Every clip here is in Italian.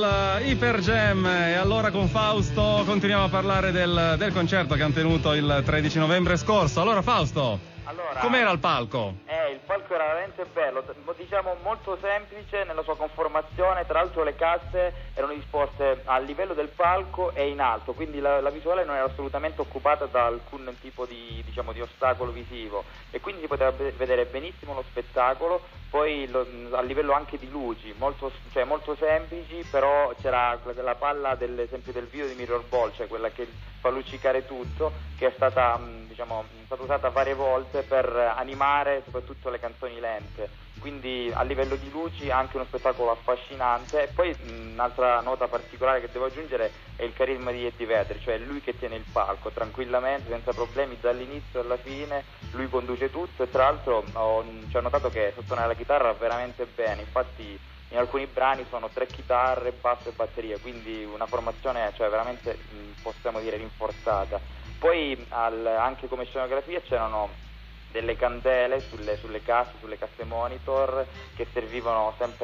Iper Jam. E allora con Fausto continuiamo a parlare del concerto che hanno tenuto il 13 novembre scorso. Allora Fausto, com'era il palco? Il palco era veramente bello, diciamo molto semplice nella sua conformazione, tra l'altro le casse erano disposte a livello del palco e in alto, quindi la visuale non era assolutamente occupata da alcun tipo di ostacolo visivo e quindi si poteva vedere benissimo lo spettacolo. Poi a livello anche di luci, molto semplici, però c'era la palla dell'esempio del video di Mirror Ball, cioè quella che fa luccicare tutto, che è stata usata varie volte per animare soprattutto le canzoni lente. Quindi a livello di luci anche uno spettacolo affascinante. E poi un'altra nota particolare che devo aggiungere è il carisma di Eddie Vedder, cioè lui che tiene il palco tranquillamente, senza problemi dall'inizio alla fine, lui conduce tutto e tra l'altro ho notato che sa suonare la chitarra veramente bene, infatti in alcuni brani sono 3 chitarre, basso e batteria, quindi una formazione veramente possiamo dire rinforzata. Poi anche come scenografia c'erano delle candele sulle casse monitor che servivano sempre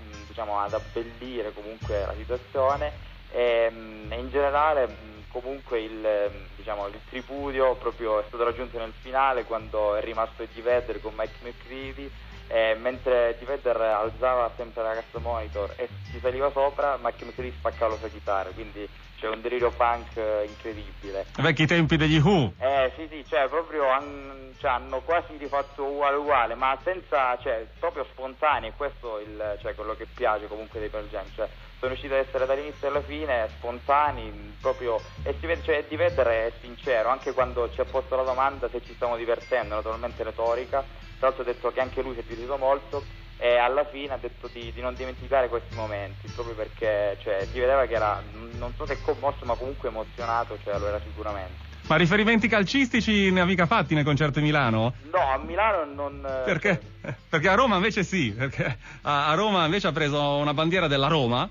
ad abbellire comunque la situazione e in generale comunque il tripudio proprio è stato raggiunto nel finale quando è rimasto Eddie Vedder con Mike McCready. Mentre Eddie Vedder alzava sempre la cassa monitor e si saliva sopra, Mike McCready spaccava la sua chitarra, quindi c'è un delirio punk incredibile. Vecchi tempi degli Who. Sì, proprio hanno quasi rifatto uguale, ma senza, proprio spontanei, questo quello che piace comunque dei Pearl Jam, sono riusciti ad essere dall'inizio alla fine spontanei, proprio, e si vede, Eddie Vedder è sincero, anche quando ci ha posto la domanda se ci stiamo divertendo, naturalmente retorica, tra l'altro ha detto che anche lui si è divertito molto e alla fine ha detto di non dimenticare questi momenti, proprio perché si vedeva che era, non so se commosso ma comunque emozionato, lo era sicuramente. Ma riferimenti calcistici ne ha mica fatti nel concerto di Milano? No, a Milano non... Perché? Perché a Roma invece sì, perché a Roma invece ha preso una bandiera della Roma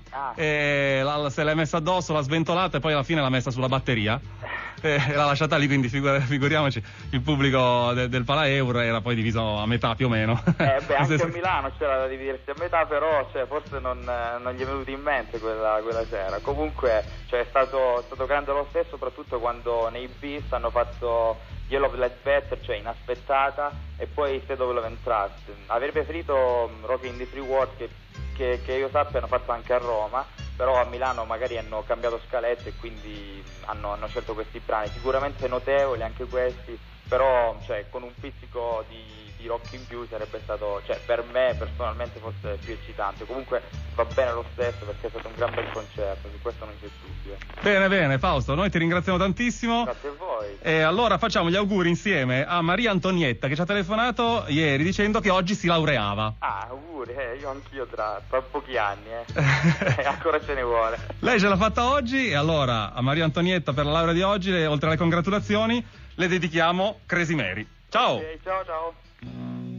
e se l'è messa addosso, l'ha sventolata e poi alla fine l'ha messa sulla batteria e l'ha lasciata lì, quindi figuriamoci, il pubblico del Pala Euro era poi diviso a metà più o meno. Anche a Milano c'era da dividersi a metà, però forse non gli è venuto in mente quella sera. Comunque è stato grande lo stesso, soprattutto quando nei Beast hanno fatto Yellow Light Better, inaspettata, e poi State of Love and Trust. Avrei preferito Rockin' in the Free World che io sappia hanno fatto anche a Roma, però a Milano magari hanno cambiato scalette e quindi hanno scelto questi brani, sicuramente notevoli anche questi, però con un pizzico di rock in più sarebbe stato, per me personalmente forse più eccitante. Comunque va bene lo stesso perché è stato un gran bel concerto, su questo non c'è dubbio. Bene Fausto, noi ti ringraziamo tantissimo. Grazie a voi. E allora facciamo gli auguri insieme a Maria Antonietta che ci ha telefonato ieri dicendo che oggi si laureava. Auguri, io anch'io tra pochi anni, ancora ce ne vuole. Lei ce l'ha fatta oggi e allora a Maria Antonietta per la laurea di oggi, oltre alle congratulazioni, le dedichiamo Crazy Mary. Ciao! Okay, ciao!